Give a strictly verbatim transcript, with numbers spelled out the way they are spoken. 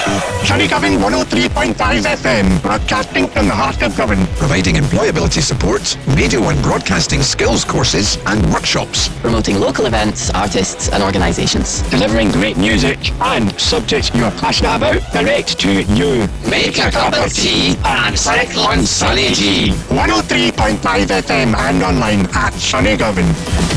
Sunnygovan one oh three point five F M, broadcasting from the heart of Govan. Providing employability support, radio and broadcasting skills courses and workshops. Promoting local events, artists and organisations. Delivering great music and subjects you're passionate about direct to you. Make a cup of tea and cycle on Sunny G. one oh three point five F M and online at Sunnygovan.